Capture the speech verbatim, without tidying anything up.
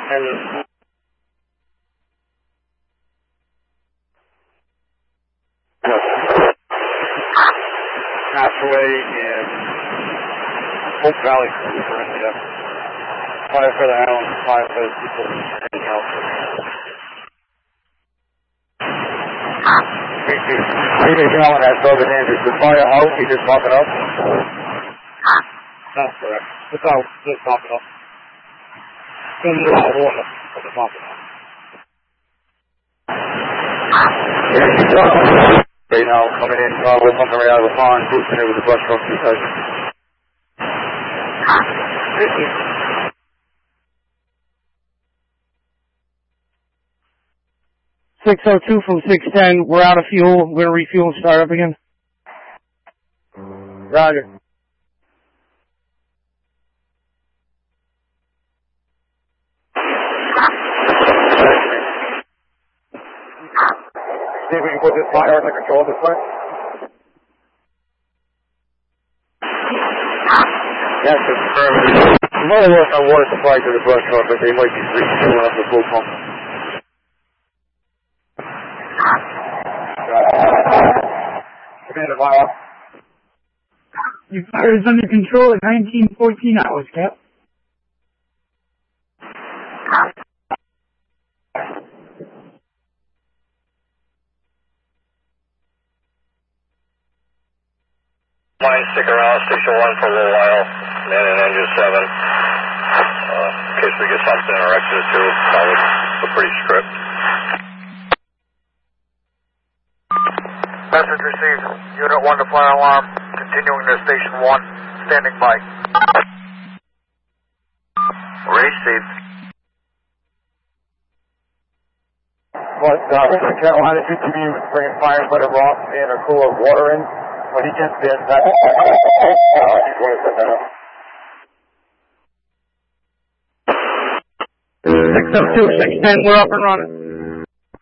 And halfway in Hope Valley, yeah. Five for the island, five for the people in California. Anything on that Southern Andrews, the fire out, you just pop it up? That's correct. Just out, just pop it up. In the water, just pop it up. Right now, coming in, uh, we're pumping right out of the pond, boosting it with the brush truck because... six oh two from six ten, we're out of fuel, we're gonna refuel and start up again. Roger. See if we can put this fire under control this way. Yes, confirmed. We might have lost our water supply to the brush truck, but they might be refilling up the full pump. Commander Mile. Your fire is under control at nineteen fourteen hours, Cap. Might stick around station one for a little while, and then in engine seven, uh, in case we get something erected or two. Probably we're pretty stripped. Message received. Unit one to fire alarm. Continuing to station one. Standing by. Received. But, uh, Carolina two T V was bringing fire, let it off, and a cooler of water in. When he gets there, that's... Uh, he's going to set that up. six oh two, six ten, we're up and running.